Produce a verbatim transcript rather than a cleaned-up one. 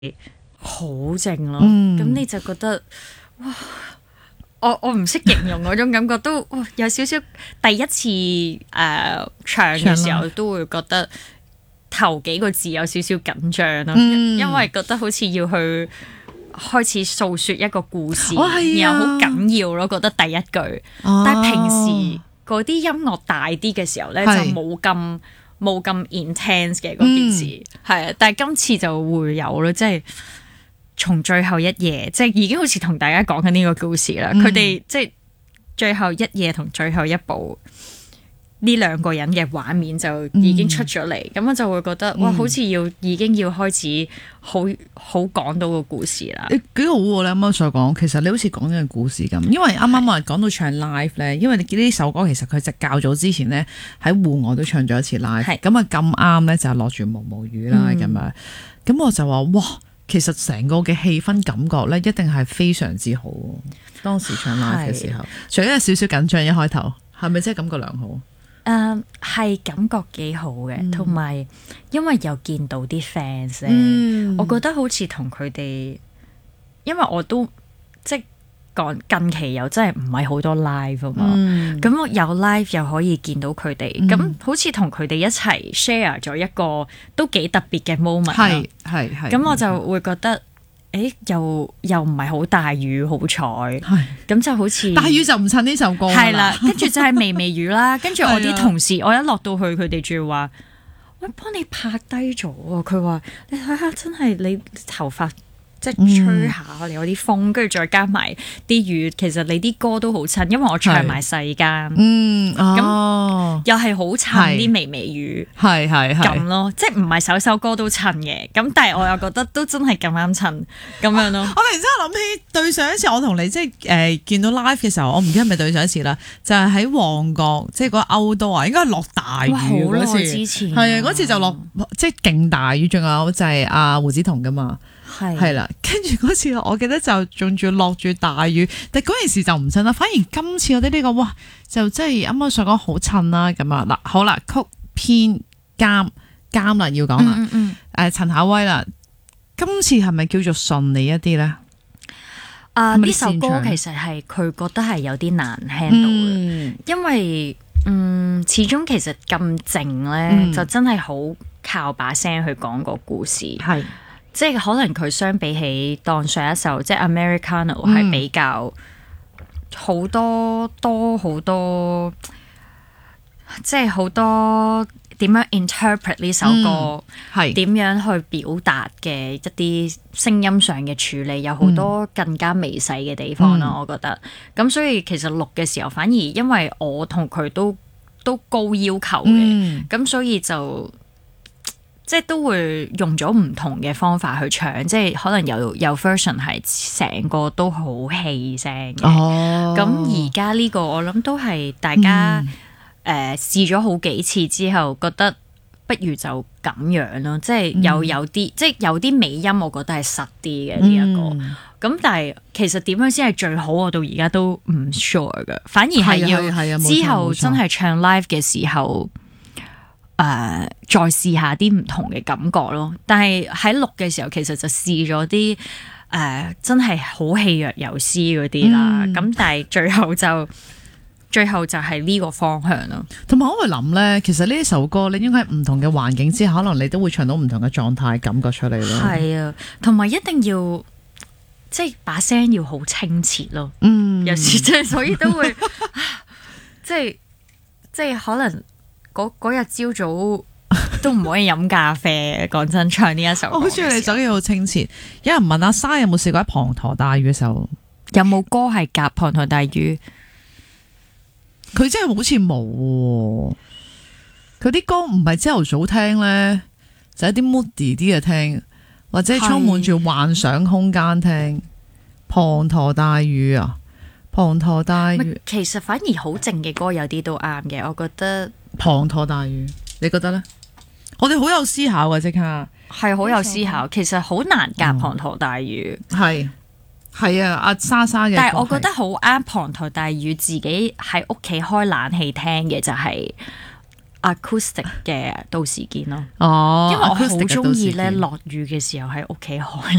好靜咯。咁、嗯、你就覺得哇，我我唔識形容嗰種感覺，都哇有少少第一次誒、呃、唱嘅時候都會覺得頭幾個字有少少緊張咯，嗯、因為覺得好似要去開始訴說一個故事，哦啊、然後好緊要咯，覺得第一句。哦、但係平時嗰啲音樂大啲嘅時候咧，是就冇咁冇咁 intense 嘅嗰件事，係啊、嗯。但係今次就會有咯，即係從最後一夜，即係已經好似同大家講緊呢個故事啦。佢哋、嗯、即係最後一夜同最後一步。呢兩個人嘅畫面就已經出咗嚟，咁、嗯、我就會覺得哇，好似要已經要開始好好講到個故事啦。 幾好喎！你啱啱所講，其實你好似講緊個故事咁。因為啱啱我哋講到唱 live 咧，因為你見呢首歌其實佢就較早之前咧喺戶外都唱咗一次 live，咁啊咁啱咧就落住毛毛雨啦咁樣。咁、嗯、我就話哇，其實成個嘅氣氛感覺咧一定係非常之好。當時唱 live 嘅時候，除咗有少少緊張一開頭，係咪真係感覺良好？ 誒係、uh, 感覺幾好嘅，同埋、嗯、因為又見到啲 fans 咧， 嗯、 我覺得好似同佢哋，因為我都即係講近期又真係唔係好多 live 啊嘛，咁我、嗯、有 live 又可以見到佢哋，咁、嗯、好似同佢哋一齊 share 咗一個都幾特別嘅 moment， 係係係， 咁我就會覺得。誒，又又唔係好大雨，好彩，咁就好似大雨就唔襯呢首歌係啦。跟住就係微微雨啦。跟住我啲同事，我一落到去，佢哋仲要話：我幫你拍低咗啊！佢話你睇下，真係你頭髮。即係吹下，我哋有啲風，跟住再加埋啲雨，其實你啲歌都好襯，因為我唱埋世間， 嗯，咁、 哦、又係好襯啲微微雨， 係係係咁咯，即係唔係首首歌都襯嘅，咁但係我又覺得都真係咁啱襯咁樣咯。 我突然之間諗起對上一次我同你即係誒、呃、見到 live 嘅時候，我唔記得係咪對上一次啦，就係、是、喺旺角，即係嗰個歐多啊，應該係落大雨嗰次， 之前係啊，嗰次就落即係勁大雨，仲有就係阿胡子彤噶嘛。係係啦，跟住嗰次我記得就仲住落住大雨，但嗰件事就唔襯啦。反而今次我哋呢個哇，就即係啱啱所講好襯啦咁啊嗱，好啦，曲編監監啦要講啦，誒、嗯嗯、陳巧威啦，今次係咪叫做順利一啲咧？ 啊，呢首歌其實係佢覺得係有啲難 handle 嘅，嗯、因為嗯始終其實咁靜咧，嗯、就真係好靠把聲去講個故事係。即係可能佢相比起當上一首即係 Americano 係比較好多多好多，即係好多點樣 interpret 呢首歌，係點、嗯、樣去表達嘅一啲聲音上嘅處理，有好多更加微細嘅地方啦。嗯、我覺得咁，所以其實錄嘅時候，反而因為我同佢都都高要求嘅，咁、嗯、所以就。即係都會用咗唔同嘅方法去唱，即係可能有有 version 係成個都好氣聲嘅。哦，咁而家呢個我諗都係大家誒、嗯呃、試咗好幾次之後，覺得不如就咁樣咯。即係又有啲，嗯、即係有啲尾音，我覺得係實啲嘅呢一個。咁、嗯、但係其實點樣先係最好，我到而家都唔 sure 㗎。反而係要之後真係唱 live 嘅時候。誒、呃，再試下啲唔同嘅感覺咯，但係喺錄嘅時候，其實就試咗啲誒，真係好氣若游絲嗰啲啦。咁、嗯、但係最後就最後就係呢個方向咯。同埋我會諗咧，其實呢一首歌你應該喺唔同嘅環境之下，可能你都會唱到唔同嘅狀態感覺出嚟咯。係啊，同埋一定要即係把聲要好清澈咯。嗯，有時即係所以都會即係即係可能。嗰日朝早都唔可以飲咖啡，講真，唱呢一首歌。我好中意你首歌好清澈。有人問阿沙有冇試過喺滂沱大雨嘅時候，有冇歌係夾滂沱大雨？佢真係好似冇。佢啲歌唔係朝頭早聽咧，就一啲 moody 啲嘅聽，或者充滿住幻想空間聽。滂沱大雨啊，滂沱大雨。其實反而好靜嘅歌有啲都啱嘅，我覺得。滂沱大雨，你覺得咧？我哋好有思考嘅，即刻係好有思考。其實好難夾滂沱大雨，係係、嗯、啊，阿莎莎嘅。但係我覺得好啱滂沱大雨，自己喺屋企開冷氣聽嘅就係 acoustic 嘅到時見咯。 哦， 因為我好中意咧落雨嘅時候喺屋企開。